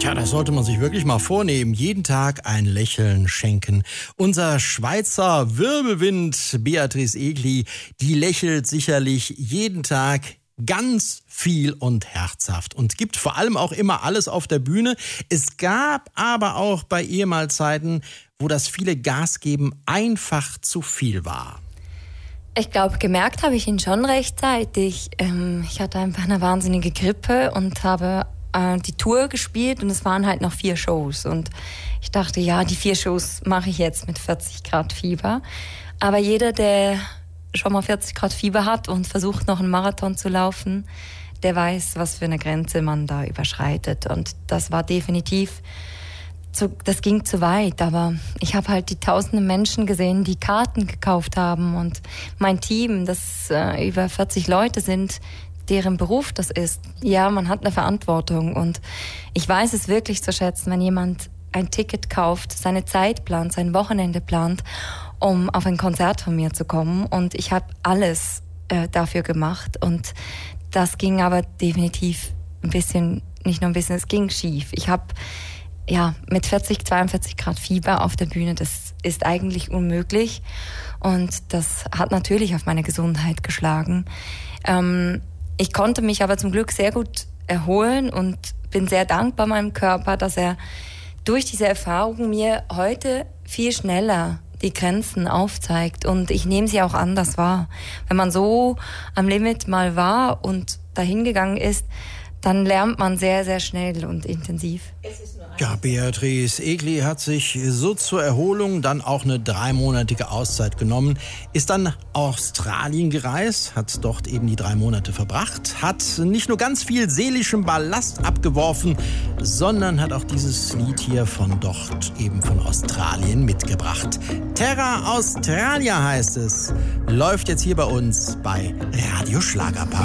Tja, das sollte man sich wirklich mal vornehmen. Jeden Tag ein Lächeln schenken. Unser Schweizer Wirbelwind Beatrice Egli, die lächelt sicherlich jeden Tag ganz viel und herzhaft und gibt vor allem auch immer alles auf der Bühne. Es gab aber auch bei ihr mal Zeiten, wo das viele Gas geben einfach zu viel war. Ich glaube, gemerkt habe ich ihn schon rechtzeitig. Ich hatte einfach eine wahnsinnige Grippe und habe die Tour gespielt und es waren halt noch 4 Shows. Und ich dachte, ja, die 4 Shows mache ich jetzt mit 40 Grad Fieber. Aber jeder, der schon mal 40 Grad Fieber hat und versucht, noch einen Marathon zu laufen, der weiß, was für eine Grenze man da überschreitet. Und das war definitiv, das ging zu weit. Aber ich habe halt die tausenden Menschen gesehen, die Karten gekauft haben. Und mein Team, das über 40 Leute sind, deren Beruf das ist. Ja, man hat eine Verantwortung. Und ich weiß es wirklich zu schätzen, wenn jemand ein Ticket kauft, seine Zeit plant, sein Wochenende plant, um auf ein Konzert von mir zu kommen. Und ich habe alles dafür gemacht. Und das ging aber definitiv ein bisschen, nicht nur ein bisschen, es ging schief. Ich habe mit 42 Grad Fieber auf der Bühne, das ist eigentlich unmöglich. Und das hat natürlich auf meine Gesundheit geschlagen. Ich konnte mich aber zum Glück sehr gut erholen und bin sehr dankbar meinem Körper, dass er durch diese Erfahrung mir heute viel schneller die Grenzen aufzeigt. Und ich nehme sie auch anders wahr. Wenn man so am Limit mal war und dahin gegangen ist, dann lernt man sehr, sehr schnell und intensiv. Ja, Beatrice Egli hat sich so zur Erholung dann auch eine 3-monatige Auszeit genommen, ist dann Australien gereist, hat dort eben die 3 Monate verbracht, hat nicht nur ganz viel seelischen Ballast abgeworfen, sondern hat auch dieses Lied hier von dort, eben von Australien, mitgebracht. Terra Australia heißt es, läuft jetzt hier bei uns bei Radio Schlagerpark.